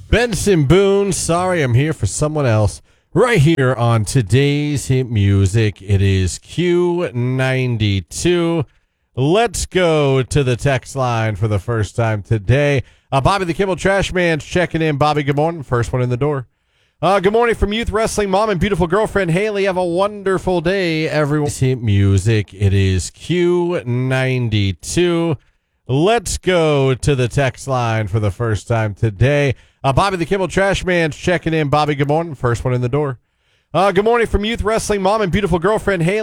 Benson Boone, sorry I'm here for someone else. Right here on today's hit music, it is Q92. Let's go to the text line for the first time today. Bobby the Kimmel Trash Man's checking in. Bobby, good morning. First one in the door. Good morning from Youth Wrestling Mom and beautiful girlfriend Haley. Have a wonderful day, everyone. Hit music, it is Q92. Let's go to the text line for the first time today. Bobby the Kimmel Trash Man's checking in. Bobby, good morning. First one in the door. Good morning from Youth Wrestling Mom and beautiful girlfriend Haley.